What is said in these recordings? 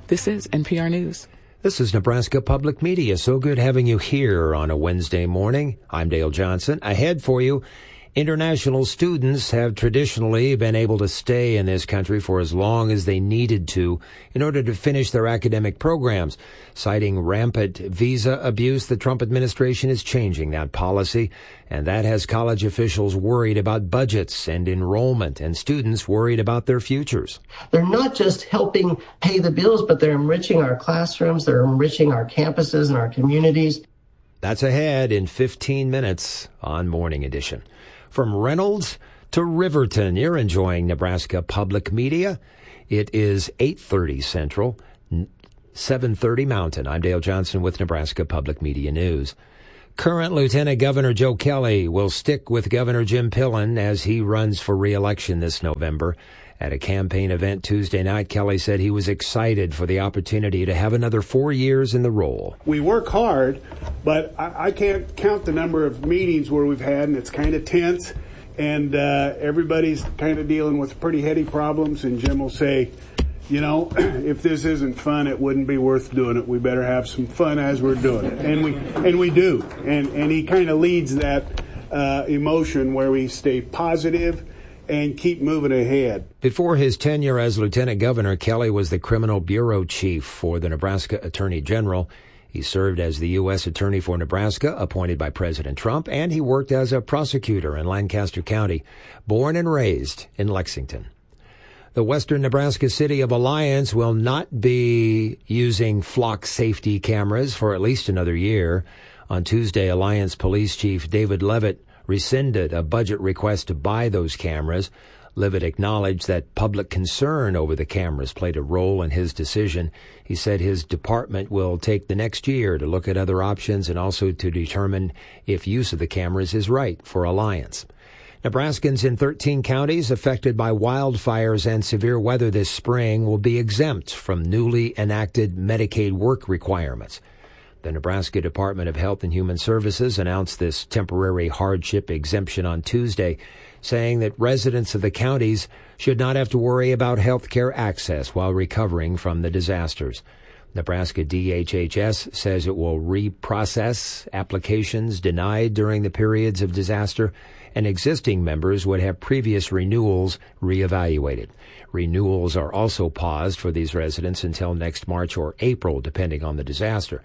This is NPR News. This is Nebraska Public Media. So good having you here on a Wednesday morning. I'm Dale Johnson. Ahead for you, international students have traditionally been able to stay in this country for as long as they needed to in order to finish their academic programs. Citing rampant visa abuse, the Trump administration is changing that policy, and that has college officials worried about budgets and enrollment, and students worried about their futures. They're not just helping pay the bills, but they're enriching our classrooms, they're enriching our campuses and our communities. That's ahead in 15 minutes on Morning Edition. From Reynolds to Riverton, you're enjoying Nebraska Public Media. It is 8:30 Central, 7:30 Mountain. I'm Dale Johnson with Nebraska Public Media News. Current Lieutenant Governor Joe Kelly will stick with Governor Jim Pillen as he runs for re-election this November. At a campaign event Tuesday night, Kelly said he was excited for the opportunity to have another 4 years in the role. We work hard, but I can't count the number of meetings where we've had, and it's kind of tense, and everybody's kind of dealing with pretty heady problems, and Jim will say, you know, if this isn't fun, it wouldn't be worth doing it. We better have some fun as we're doing it. And we do. And he kind of leads that emotion where we stay positive and keep moving ahead. Before his tenure as Lieutenant Governor, Kelly was the Criminal Bureau Chief for the Nebraska Attorney General. He served as the U.S. Attorney for Nebraska, appointed by President Trump, and he worked as a prosecutor in Lancaster County, born and raised in Lexington. The western Nebraska city of Alliance will not be using flock safety cameras for at least another year. On Tuesday, Alliance Police Chief David Levitt rescinded a budget request to buy those cameras. Levitt acknowledged that public concern over the cameras played a role in his decision. He said his department will take the next year to look at other options and also to determine if use of the cameras is right for Alliance. Nebraskans in 13 counties affected by wildfires and severe weather this spring will be exempt from newly enacted Medicaid work requirements. The Nebraska Department of Health and Human Services announced this temporary hardship exemption on Tuesday, saying that residents of the counties should not have to worry about health care access while recovering from the disasters. Nebraska DHHS says it will reprocess applications denied during the periods of disaster, and existing members would have previous renewals reevaluated. Renewals are also paused for these residents until next March or April, depending on the disaster.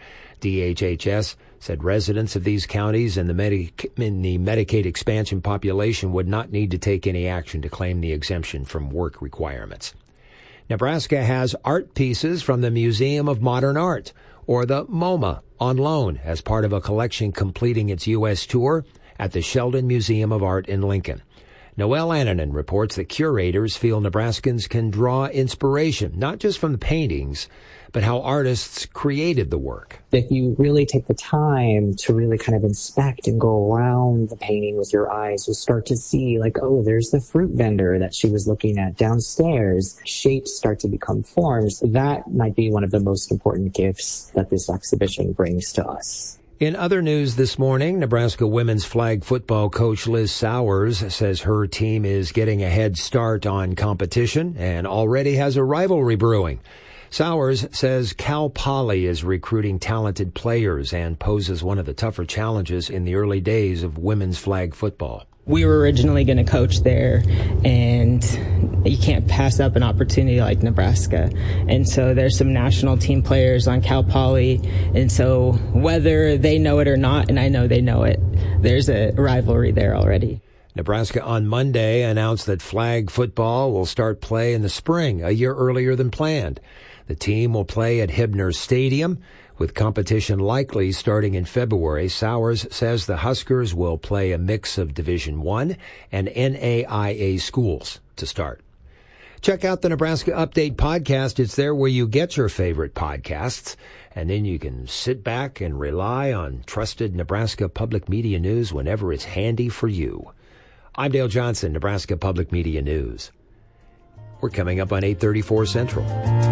DHHS said residents of these counties and the Medicaid expansion population would not need to take any action to claim the exemption from work requirements. Nebraska has art pieces from the Museum of Modern Art, or the MoMA, on loan as part of a collection completing its U.S. tour at the Sheldon Museum of Art in Lincoln. Noelle Annanen reports that curators feel Nebraskans can draw inspiration, not just from the paintings, but how artists created the work. If you really take the time to really kind of inspect and go around the painting with your eyes, you'll start to see like, oh, there's the fruit vendor that she was looking at downstairs. Shapes start to become forms. That might be one of the most important gifts that this exhibition brings to us. In other news this morning, Nebraska women's flag football coach Liz Sowers says her team is getting a head start on competition and already has a rivalry brewing. Sowers says Cal Poly is recruiting talented players and poses one of the tougher challenges in the early days of women's flag football. We were originally going to coach there, and you can't pass up an opportunity like Nebraska. And so there's some national team players on Cal Poly, and so whether they know it or not, and I know they know it, there's a rivalry there already. Nebraska on Monday announced that flag football will start play in the spring, a year earlier than planned. The team will play at Hibner Stadium, with competition likely starting in February. Sowers says the Huskers will play a mix of Division I and NAIA schools to start. Check out the Nebraska Update podcast. It's there where you get your favorite podcasts, and then you can sit back and rely on trusted Nebraska Public Media News whenever it's handy for you. I'm Dale Johnson, Nebraska Public Media News. We're coming up on 8:34 Central.